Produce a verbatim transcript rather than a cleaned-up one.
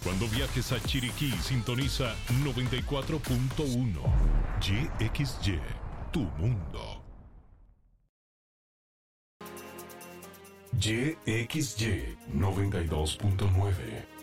Cuando viajes a Chiriquí, sintoniza noventa y cuatro punto uno. Y X Y, tu mundo. Y X Y noventa y dos punto nueve.